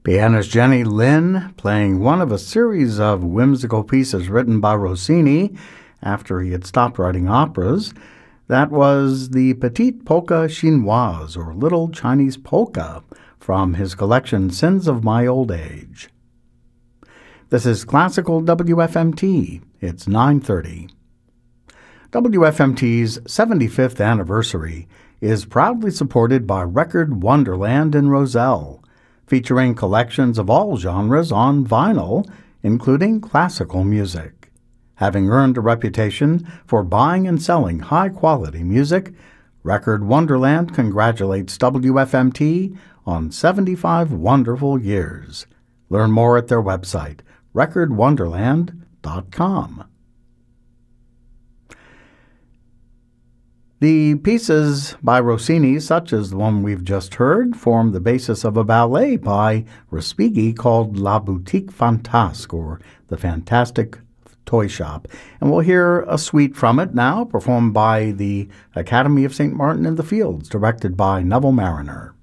Pianist Jenny Lind playing one of a series of whimsical pieces written by Rossini after he had stopped writing operas. That was the Petite Polka Chinoise, or Little Chinese Polka, from his collection Sins of My Old Age. This is Classical WFMT. It's 9:30. WFMT's 75th anniversary is proudly supported by Record Wonderland in Roselle, featuring collections of all genres on vinyl, including classical music. Having earned a reputation for buying and selling high-quality music, Record Wonderland congratulates WFMT on 75 wonderful years. Learn more at their website, recordwonderland.com. The pieces by Rossini, such as the one we've just heard, form the basis of a ballet by Respighi called La Boutique Fantasque, or The Fantastic Toy Shop. And we'll hear a suite from it now, performed by the Academy of St. Martin in the Fields, directed by Neville Mariner.